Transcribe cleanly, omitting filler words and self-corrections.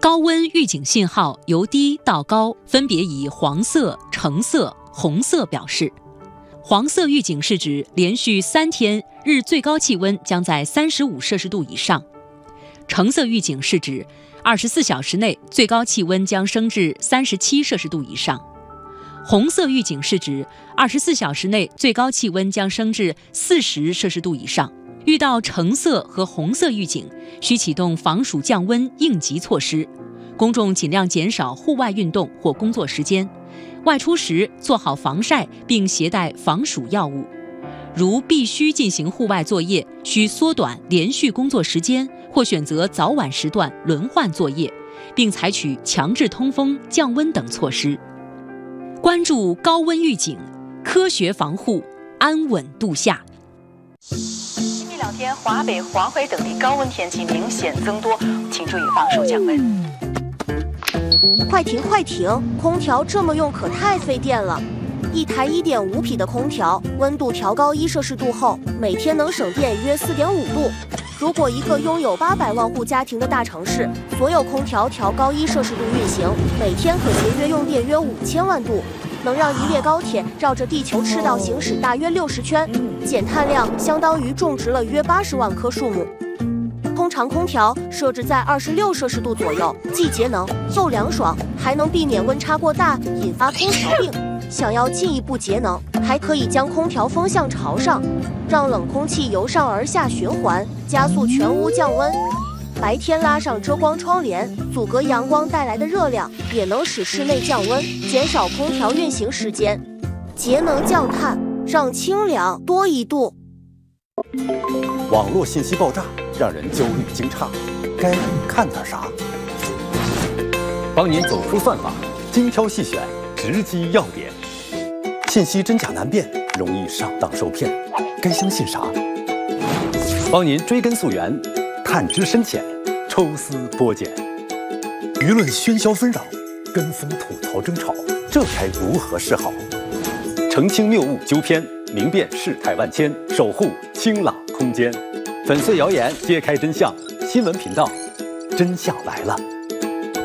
高温预警信号由低到高分别以黄色、橙色、红色表示。黄色预警是指连续3天日最高气温将在35摄氏度以上。橙色预警是指24小时内最高气温将升至37摄氏度以上。红色预警是指24小时内最高气温将升至40摄氏度以上。遇到橙色和红色预警，需启动防暑降温应急措施。公众尽量减少户外运动或工作时间，外出时做好防晒并携带防暑药物。如必须进行户外作业，需缩短连续工作时间，或选择早晚时段轮换作业，并采取强制通风、降温等措施。关注高温预警，科学防护，安稳度夏。 今明2天，华北、黄淮等地高温天气明显增多，请注意防暑降温。 快停快停！空调这么用可太费电了。一台1.5匹的空调，温度调高1摄氏度后，每天能省电约4.5度。如果一个拥有800万户家庭的大城市，所有空调调高1摄氏度运行，每天可节约用电约5000万度，能让一列高铁绕着地球赤道行驶大约60圈，减碳量相当于种植了约80万棵树木。通常空调设置在26摄氏度左右，既节能又凉爽，还能避免温差过大引发空调病。想要进一步节能，还可以将空调风向朝上，让冷空气由上而下循环，加速全屋降温。白天拉上遮光窗帘，阻隔阳光带来的热量，也能使室内降温，减少空调运行时间。节能降碳，让清凉多一度。 网络信息爆炸，让人焦虑惊诧，该看点啥？帮您走出算法，精挑细选，直击要点。信息真假难辨，容易上当受骗，该相信啥？帮您追根溯源，探知深浅，抽丝剥茧。舆论喧嚣纷扰，跟风吐槽争吵，这该如何是好？澄清谬误纠偏，明辨世态万千，守护清朗空间。粉碎谣言，揭开真相。新闻频道，真相来了。